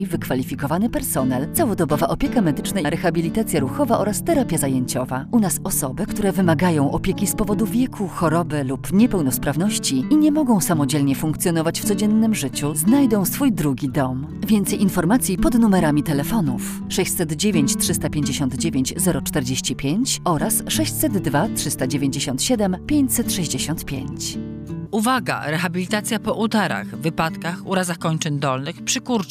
wykwalifikowany personel, całodobowa opieka medyczna, rehabilitacja ruchowa oraz terapia zajęciowa. U nas osoby, które wymagają opieki z powodu wieku, choroby lub niepełnosprawności i nie mogą samodzielnie funkcjonować w codziennym życiu, znajdą swój drugi dom. Więcej informacji pod numerami telefonów 609 359 045 oraz 602 397 565. Uwaga! Rehabilitacja po udarach, wypadkach, urazach kończyn dolnych, przykurczach,